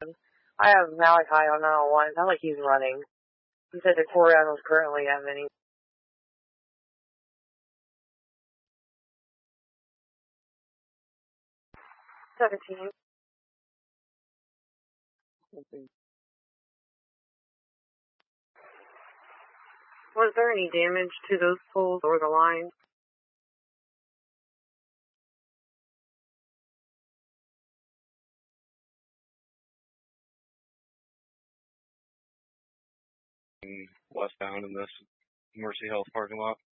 I have Malachi on 901. It sounds like he's running. He said the core animals currently have any. 17. Was there any damage to those poles or the lines? Westbound in this Mercy Health parking lot.